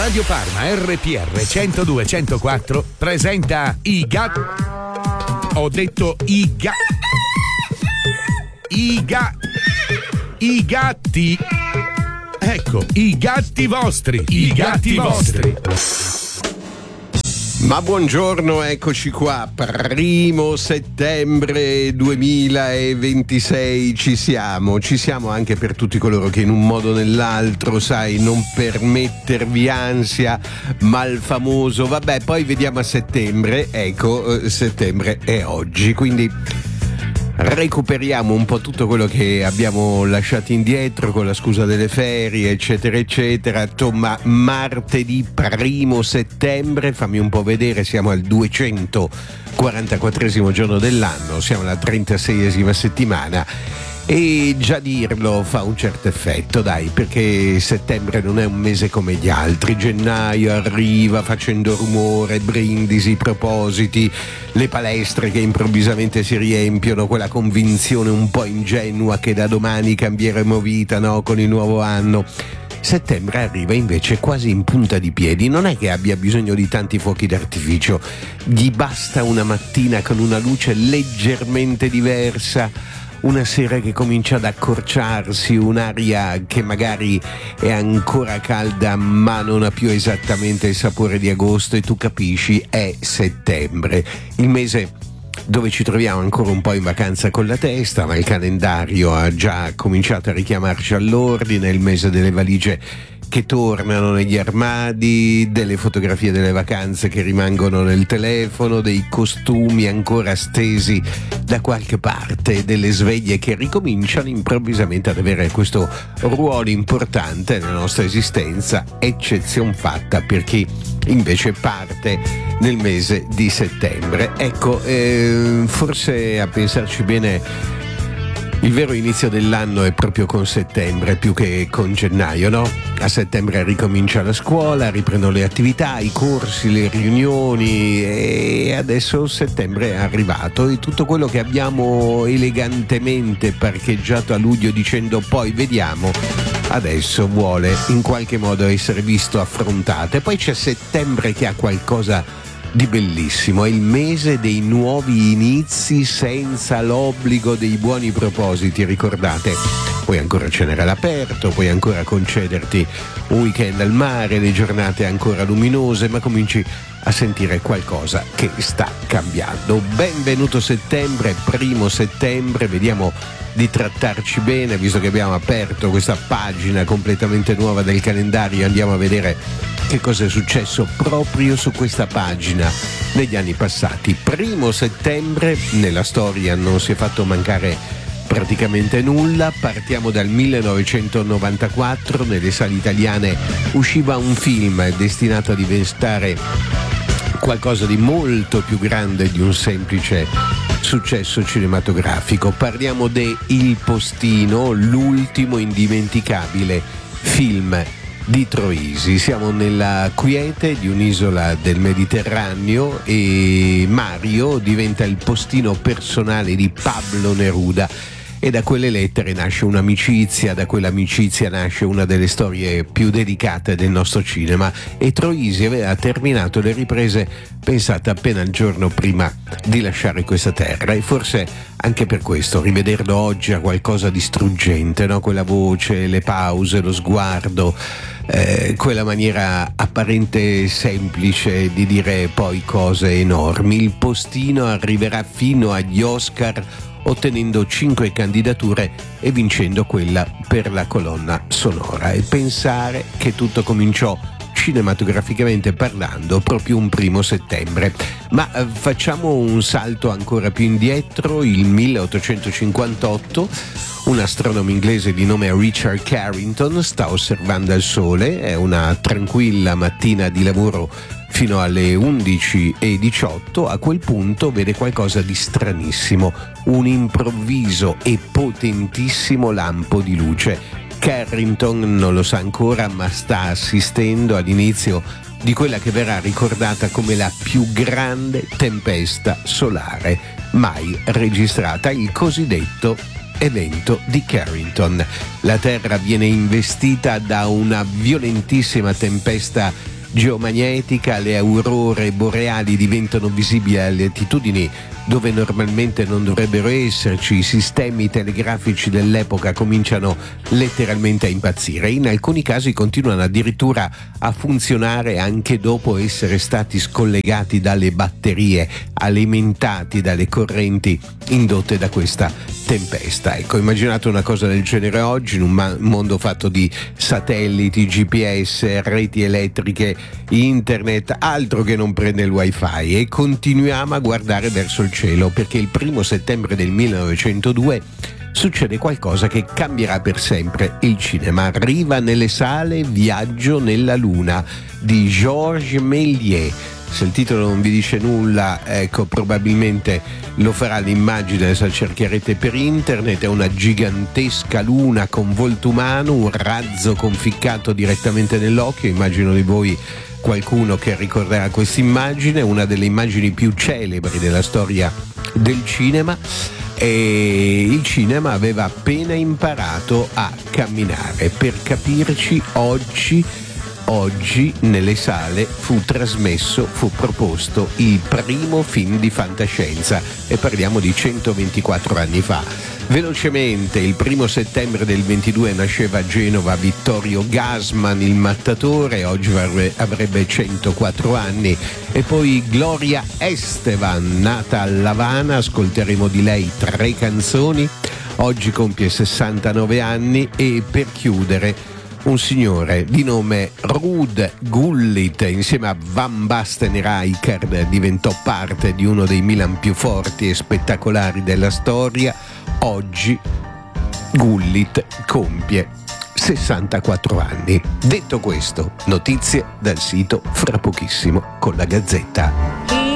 Radio Parma RPR 102-104 presenta i gatti. Ho detto i gatti. Ecco, i gatti vostri. I gatti vostri. Ma buongiorno, eccoci qua, 1 settembre 2026, ci siamo anche per tutti coloro che in un modo o nell'altro, sai, non per mettervi ansia, ma il famoso, vabbè, poi vediamo a settembre, ecco, settembre è oggi, quindi recuperiamo un po' tutto quello che abbiamo lasciato indietro con la scusa delle ferie, eccetera eccetera. Insomma, martedì 1 settembre, fammi un po' vedere, siamo al 244esimo giorno dell'anno, siamo alla 36esima settimana e già dirlo fa un certo effetto, dai, perché settembre non è un mese come gli altri. Gennaio arriva facendo rumore, brindisi, propositi, le palestre che improvvisamente si riempiono, quella convinzione un po' ingenua che da domani cambieremo vita, no, con il nuovo anno. Settembre arriva invece quasi in punta di piedi, non è che abbia bisogno di tanti fuochi d'artificio, gli basta una mattina con una luce leggermente diversa, una sera che comincia ad accorciarsi, un'aria che magari è ancora calda ma non ha più esattamente il sapore di agosto e tu capisci, è settembre, il mese dove ci troviamo ancora un po' in vacanza con la testa, ma il calendario ha già cominciato a richiamarci all'ordine, il mese delle valigie che tornano negli armadi, delle fotografie delle vacanze che rimangono nel telefono, dei costumi ancora stesi da qualche parte, delle sveglie che ricominciano improvvisamente ad avere questo ruolo importante nella nostra esistenza, eccezion fatta per chi invece parte nel mese di settembre. Ecco, forse a pensarci bene il vero inizio dell'anno è proprio con settembre più che con gennaio, no? A settembre ricomincia la scuola, riprendono le attività, i corsi, le riunioni e adesso settembre è arrivato e tutto quello che abbiamo elegantemente parcheggiato a luglio dicendo poi vediamo, adesso vuole in qualche modo essere visto, affrontato. E poi c'è settembre che ha qualcosa di bellissimo, è il mese dei nuovi inizi senza l'obbligo dei buoni propositi, ricordate? Puoi ancora cenare all'aperto, puoi ancora concederti un weekend al mare, le giornate ancora luminose, ma cominci a sentire qualcosa che sta cambiando. Benvenuto settembre, 1 settembre, vediamo di trattarci bene, visto che abbiamo aperto questa pagina completamente nuova del calendario, andiamo a vedere che cosa è successo proprio su questa pagina negli anni passati. 1 settembre, nella storia non si è fatto mancare praticamente nulla, partiamo dal 1994, nelle sale italiane usciva un film destinato a diventare qualcosa di molto più grande di un semplice successo cinematografico. Parliamo de Il Postino, l'ultimo indimenticabile film di Troisi. Siamo nella quiete di un'isola del Mediterraneo e Mario diventa il postino personale di Pablo Neruda e da quelle lettere nasce un'amicizia, da quell'amicizia nasce una delle storie più delicate del nostro cinema e Troisi aveva terminato le riprese, pensate, appena il giorno prima di lasciare questa terra e forse anche per questo rivederlo oggi ha qualcosa di struggente, no? Quella voce, le pause, lo sguardo, quella maniera apparente semplice di dire poi cose enormi. Il postino arriverà fino agli Oscar ottenendo 5 candidature e vincendo quella per la colonna sonora. E pensare che tutto cominciò cinematograficamente parlando proprio un 1 settembre. Ma facciamo un salto ancora più indietro, il 1858. Un astronomo inglese di nome Richard Carrington sta osservando il Sole, è una tranquilla mattina di lavoro fino alle 11:18, a quel punto vede qualcosa di stranissimo, un improvviso e potentissimo lampo di luce. Carrington non lo sa ancora, ma sta assistendo all'inizio di quella che verrà ricordata come la più grande tempesta solare mai registrata, il cosiddetto evento di Carrington. La Terra viene investita da una violentissima tempesta geomagnetica, le aurore boreali diventano visibili alle altitudini dove normalmente non dovrebbero esserci, i sistemi telegrafici dell'epoca cominciano letteralmente a impazzire. In alcuni casi continuano addirittura a funzionare anche dopo essere stati scollegati dalle batterie, alimentati dalle correnti indotte da questa tempesta. Ecco, immaginate una cosa del genere oggi in un mondo fatto di satelliti, GPS, reti elettriche, internet, altro che non prende il wifi, e continuiamo a guardare verso il cielo perché il 1° settembre del 1902 succede qualcosa che cambierà per sempre il cinema. Arriva nelle sale Viaggio nella Luna di Georges Méliès. Se il titolo non vi dice nulla, ecco, probabilmente lo farà l'immagine, se la cercherete per internet. È una gigantesca luna con volto umano, un razzo conficcato direttamente nell'occhio. Immagino di voi qualcuno che ricorderà questa immagine, una delle immagini più celebri della storia del cinema. E il cinema aveva appena imparato a camminare. Per capirci, oggi nelle sale fu proposto il primo film di fantascienza, e parliamo di 124 anni fa. Velocemente, il 1° settembre del 22 nasceva a Genova Vittorio Gassman, il mattatore, oggi avrebbe 104 anni, e poi Gloria Estefan, nata a L'Avana, ascolteremo di lei 3 canzoni, oggi compie 69 anni, e per chiudere un signore di nome Ruud Gullit, insieme a Van Basten e Rijkaard diventò parte di uno dei Milan più forti e spettacolari della storia. Oggi Gullit compie 64 anni. Detto questo, notizie dal sito Fra Pochissimo con la Gazzetta.